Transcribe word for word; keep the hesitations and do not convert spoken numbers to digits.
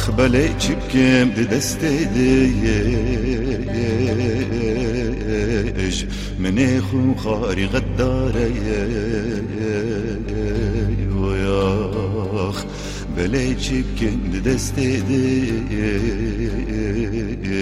بلي çipkem de destedeş مني خو خاري غداري وياخ بلي çipkem de destedeş